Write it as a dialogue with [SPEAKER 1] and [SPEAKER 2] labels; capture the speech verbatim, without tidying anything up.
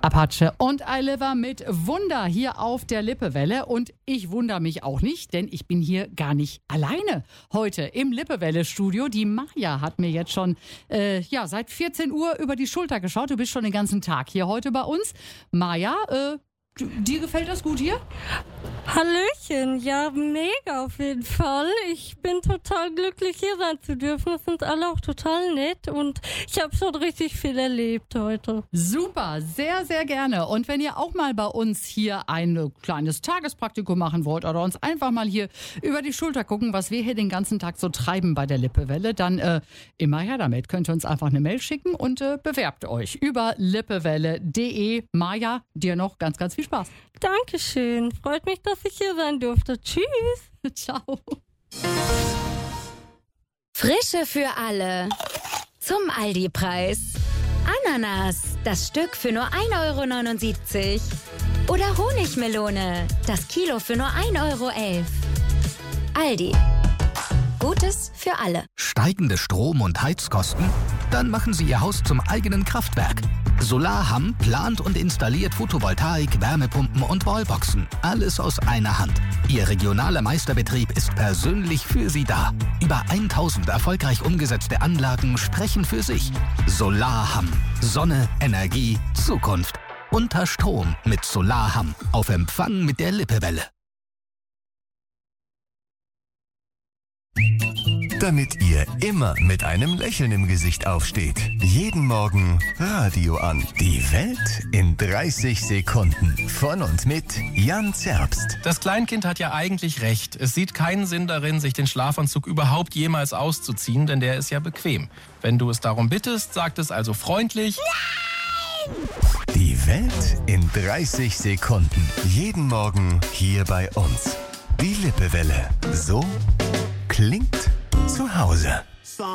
[SPEAKER 1] Apache und I Live mit Wunder hier auf der Lippewelle. Und ich wundere mich auch nicht, denn ich bin hier gar nicht alleine heute im Lippewelle-Studio. Die Maja hat mir jetzt schon äh, ja, seit vierzehn Uhr über die Schulter geschaut. Du bist schon den ganzen Tag hier heute bei uns. Maja, äh, dir gefällt das gut hier?
[SPEAKER 2] Hallöchen, ja, mega auf jeden Fall. Ich bin total glücklich, hier sein zu dürfen. Es sind alle auch total nett und ich habe schon richtig viel erlebt heute.
[SPEAKER 1] Super, sehr, sehr gerne. Und wenn ihr auch mal bei uns hier ein kleines Tagespraktikum machen wollt oder uns einfach mal hier über die Schulter gucken, was wir hier den ganzen Tag so treiben bei der Lippewelle, dann äh, immer her damit. Könnt ihr uns einfach eine Mail schicken und äh, bewerbt euch über lippewelle punkt de. Maja, dir noch ganz, ganz viel Spaß.
[SPEAKER 2] Dankeschön. Freut mich, dass ich hier sein durfte. Tschüss.
[SPEAKER 1] Ciao.
[SPEAKER 3] Frische für alle. Zum Aldi-Preis. Ananas, das Stück für nur ein Euro neunundsiebzig. Oder Honigmelone, das Kilo für nur ein Euro elf. Aldi. Gutes für alle.
[SPEAKER 4] Steigende Strom- und Heizkosten? Dann machen Sie Ihr Haus zum eigenen Kraftwerk. Solarham plant und installiert Photovoltaik, Wärmepumpen und Wallboxen. Alles aus einer Hand. Ihr regionaler Meisterbetrieb ist persönlich für Sie da. Über tausend erfolgreich umgesetzte Anlagen sprechen für sich. Solarham. Sonne, Energie, Zukunft. Unter Strom mit Solarham. Auf Empfang mit der Lippewelle.
[SPEAKER 5] Damit ihr immer mit einem Lächeln im Gesicht aufsteht. Jeden Morgen Radio an. Die Welt in dreißig Sekunden. Von und mit Jan Zerbst.
[SPEAKER 6] Das Kleinkind hat ja eigentlich recht. Es sieht keinen Sinn darin, sich den Schlafanzug überhaupt jemals auszuziehen, denn der ist ja bequem. Wenn du es darum bittest, sagt es also freundlich: Nein!
[SPEAKER 5] Die Welt in dreißig Sekunden. Jeden Morgen hier bei uns. Die Lippewelle. So klingt zu Hause.